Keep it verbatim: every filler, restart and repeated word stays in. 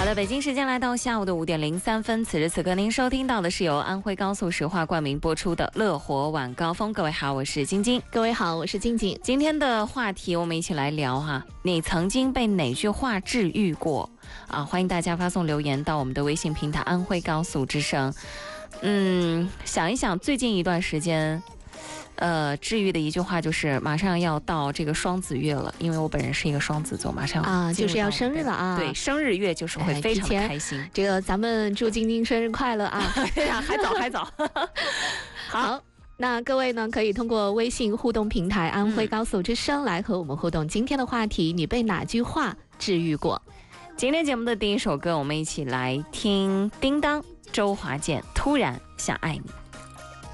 的，北京时间来到下午的五点零三分，此时此刻您收听到的是由安徽高速石化冠名播出的《乐活晚高峰》。各位好，我是晶晶。 各位好，我是静静。 今天的话题我们一起来聊哈，你曾经被哪句话治愈过啊？欢迎大家发送留言到我们的微信平台安徽高速之声。嗯，想一想最近一段时间。呃，治愈的一句话就是马上要到这个双子月了，因为我本人是一个双子座，马上啊就是要生日了啊。 对，生日月就是会非常的开心。 哎、这个咱们祝晶晶生日快乐啊！ 还早还早。 好。好，那各位呢，可以通过微信互动平台安徽高速之声来和我们互动。今天的话题，你被哪句话治愈过？ 今天节目的第一首歌，我们一起来听叮当周华健《突然想爱你》。